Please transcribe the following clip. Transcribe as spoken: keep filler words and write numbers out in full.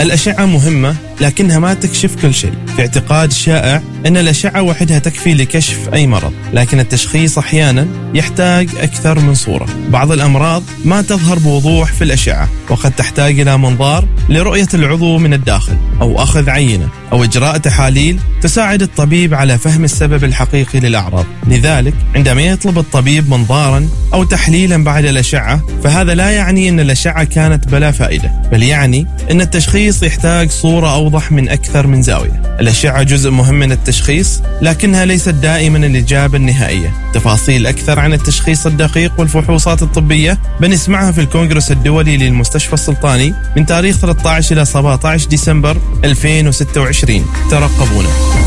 الأشعة مهمة لكنها ما تكشف كل شيء. في اعتقاد شائع أن الأشعة وحدها تكفي لكشف أي مرض، لكن التشخيص أحيانا يحتاج أكثر من صورة. بعض الأمراض ما تظهر بوضوح في الأشعة، وقد تحتاج إلى منظار لرؤية العضو من الداخل، أو أخذ عينة، أو إجراء تحاليل تساعد الطبيب على فهم السبب الحقيقي للأعراض. لذلك عندما يطلب الطبيب منظارا أو تحليلا بعد الأشعة، فهذا لا يعني أن الأشعة كانت بلا فائدة، بل يعني أن التشخيص يحتاج صورة أوضح من أكثر من زاوية. الأشعة جزء مهم من التشخيص، لكنها ليست دائما الإجابة النهائية. تفاصيل أكثر عن التشخيص الدقيق والفحوصات الطبية بنسمعها في الكونغرس الدولي للمستشفى السلطاني من تاريخ ثلاثة عشر إلى سبعة عشر ديسمبر ألفين وستة وعشرين. ترقبونا.